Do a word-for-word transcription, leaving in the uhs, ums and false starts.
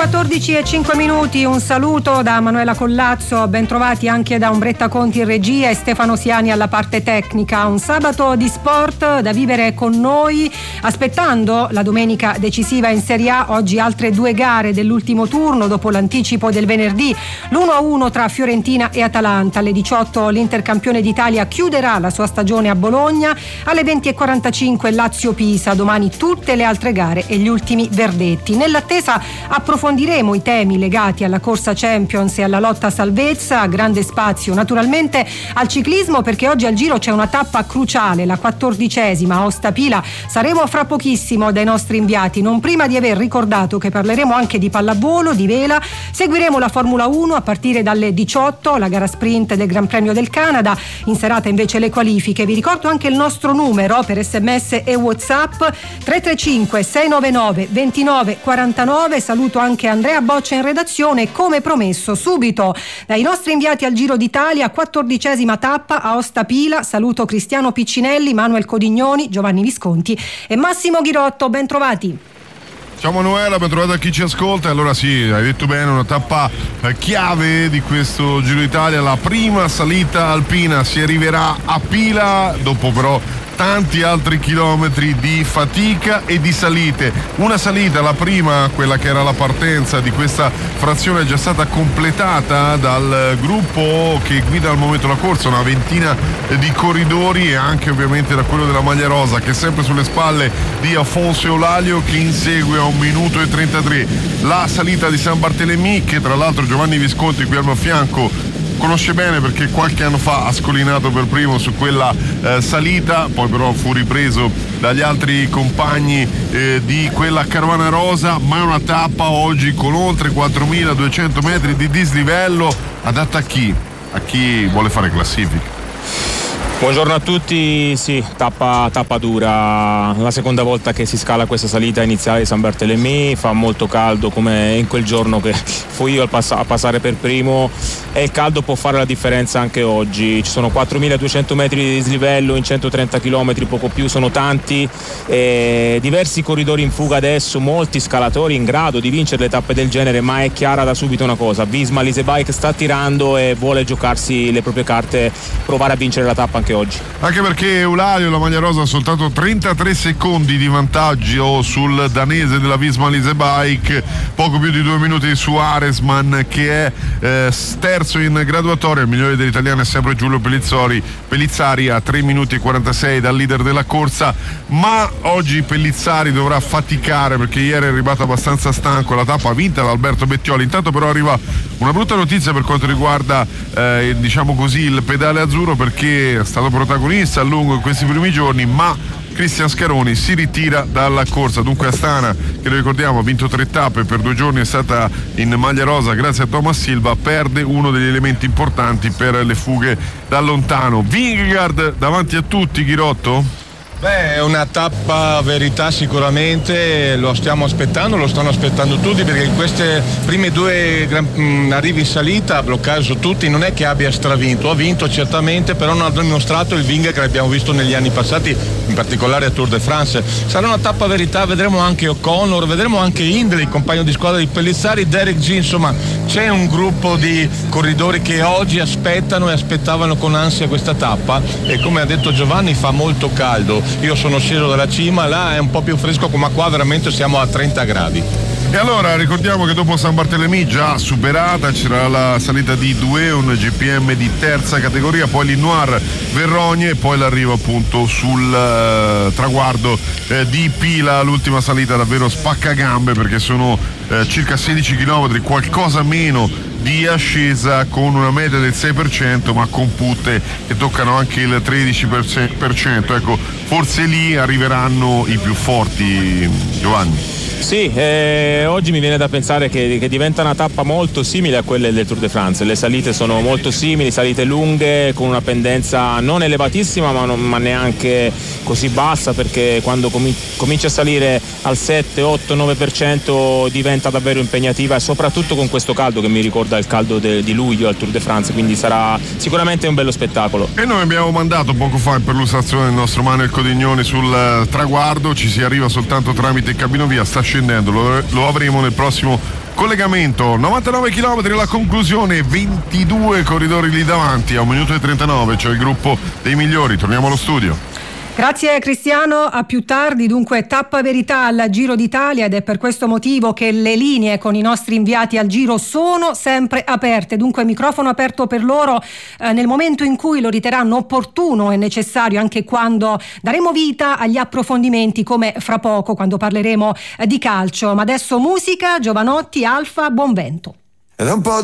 quattordici e cinque minuti, un saluto da Manuela Collazzo, ben trovati anche da Umbretta Conti in regia e Stefano Siani alla parte tecnica. Un sabato di sport da vivere con noi, aspettando la domenica decisiva in Serie A. Oggi altre due gare dell'ultimo turno dopo l'anticipo del venerdì, l'uno a uno tra Fiorentina e Atalanta. Alle diciotto l'Intercampione d'Italia chiuderà la sua stagione a Bologna, alle venti e quarantacinque Lazio-Pisa, domani tutte le altre gare e gli ultimi verdetti. Nell'attesa approfondiremo i temi legati alla corsa Champions e alla lotta a salvezza, grande spazio naturalmente al ciclismo, perché oggi al Giro c'è una tappa cruciale, la quattordicesima a Ostapila. Saremo fra pochissimo dai nostri inviati, non prima di aver ricordato che parleremo anche di pallavolo, di vela, seguiremo la Formula uno a partire dalle diciotto, la gara sprint del Gran Premio del Canada, in serata invece le qualifiche. Vi ricordo anche il nostro numero per sms e WhatsApp tre tre cinque sei nove nove due nove quattro nove. Saluto anche Andrea Boccia in redazione, come promesso subito dai nostri inviati al Giro d'Italia, quattordicesima tappa a Ostapila. Saluto Cristiano Piccinelli, Manuel Codignoni, Giovanni Visconti e Massimo Ghirotto, ben trovati. Ciao Manuela, ben trovata a chi ci ascolta. Allora sì, hai detto bene, una tappa eh, chiave di questo Giro d'Italia, la prima salita alpina. Si arriverà a Pila dopo però tanti altri chilometri di fatica e di salite. Una salita, la prima, quella che era la partenza di questa frazione, è già stata completata dal gruppo che guida al momento la corsa, una ventina di corridori, e anche ovviamente da quello della maglia rosa, che è sempre sulle spalle di Afonso Eulalia, che insegue a un minuto e trentatré. La salita di San Bartolomé, che tra l'altro Giovanni Visconti qui al mio fianco conosce bene perché qualche anno fa ha scolinato per primo su quella eh, salita, poi però fu ripreso dagli altri compagni eh, di quella carovana rosa. Ma è una tappa oggi con oltre quattromiladuecento metri di dislivello, adatta a chi? A chi vuole fare classifica. Buongiorno a tutti, sì, tappa, tappa dura, la seconda volta che si scala questa salita iniziale di San Bartolomé, fa molto caldo come in quel giorno che fui io a, pass- a passare per primo, e il caldo può fare la differenza anche oggi. Ci sono quattromiladuecento metri di dislivello in centotrenta chilometri, poco più, sono tanti, e diversi corridori in fuga adesso, molti scalatori in grado di vincere le tappe del genere, ma è chiara da subito una cosa: Visma Lease Bike sta tirando e vuole giocarsi le proprie carte, provare a vincere la tappa anche oggi. Anche perché Eulalia, la maglia rosa, ha soltanto trentatré secondi di vantaggio sul danese della Visma Lease Bike, poco più di due minuti su Aresman, che è eh, terzo in graduatoria. Il migliore degli italiani è sempre Giulio Pellizzari, Pellizzari a tre minuti e quarantasei dal leader della corsa, ma oggi Pellizzari dovrà faticare perché ieri è arrivato abbastanza stanco. La tappa vinta da Alberto Bettioli. Intanto però arriva una brutta notizia per quanto riguarda eh, diciamo così il pedale azzurro, perché è stato protagonista a lungo in questi primi giorni, ma Cristian Scaroni si ritira dalla corsa. Dunque Astana, che lo ricordiamo ha vinto tre tappe, per due giorni è stata in maglia rosa grazie a Thomas Silva, perde uno degli elementi importanti per le fughe da lontano. Vingegaard davanti a tutti, Ghirotto? Beh, è una tappa verità sicuramente, lo stiamo aspettando, lo stanno aspettando tutti, perché in queste prime due mh, arrivi in salita, a bloccare su tutti, non è che abbia stravinto, ha vinto certamente, però non ha dimostrato il Vingegaard che abbiamo visto negli anni passati, in particolare a Tour de France. Sarà una tappa verità, vedremo anche O'Connor, vedremo anche Hindley, il compagno di squadra di Pellizzari, Derek G, insomma c'è un gruppo di corridori che oggi aspettano e aspettavano con ansia questa tappa, e come ha detto Giovanni fa molto caldo. Io sono sceso dalla cima, là è un po' più fresco, ma qua veramente siamo a trenta gradi. E allora ricordiamo che dopo San Bartolomé, già superata, c'era la salita di Douai, un G P M di terza categoria, poi l'Innoir Verrogne e poi l'arrivo appunto sul uh, traguardo eh, di Pila, l'ultima salita davvero spaccagambe, perché sono eh, circa sedici chilometri, qualcosa meno di ascesa, con una media del sei per cento, ma con punte che toccano anche il tredici per cento. Ecco, forse lì arriveranno i più forti, Giovanni. Sì, eh, oggi mi viene da pensare che, che diventa una tappa molto simile a quelle del Tour de France. Le salite sono molto simili, salite lunghe con una pendenza non elevatissima, ma, non, ma neanche così bassa, perché quando comin- comincia a salire al sette, otto, nove per cento diventa davvero impegnativa, e soprattutto con questo caldo che mi ricorda il caldo de- di luglio al Tour de France, quindi sarà sicuramente un bello spettacolo. E noi abbiamo mandato poco fa per l'illustrazione del nostro Manuel Codignoni sul traguardo, ci si arriva soltanto tramite cabinovia, sta scendendo, lo, lo avremo nel prossimo collegamento. Novantanove chilometri alla conclusione, ventidue corridori lì davanti, a un minuto e trentanove, cioè il gruppo dei migliori. Torniamo allo studio. Grazie Cristiano, a più tardi. Dunque tappa verità al Giro d'Italia, ed è per questo motivo che le linee con i nostri inviati al Giro sono sempre aperte, dunque microfono aperto per loro eh, nel momento in cui lo riterranno opportuno e necessario, anche quando daremo vita agli approfondimenti, come fra poco quando parleremo eh, di calcio. Ma adesso musica, Giovanotti, Alfa, buon vento. Ed è un po'